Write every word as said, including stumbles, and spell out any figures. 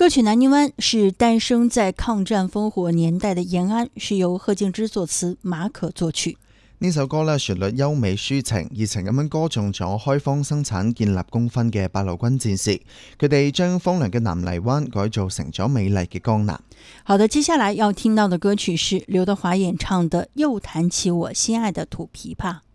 歌曲《南泥湾》是诞生在抗战烽火年代的延安，是由賀敬之作詞，馬可作曲。 呢首歌呢，旋律優美抒情，熱情咁樣歌頌咗開荒生產、建立功勳嘅八路軍戰士，佢哋將荒涼嘅南泥灣改造成咗美麗嘅江南。 好的，接下來要聽到的歌曲是劉德華演唱的《又彈起我心愛的土琵琶》。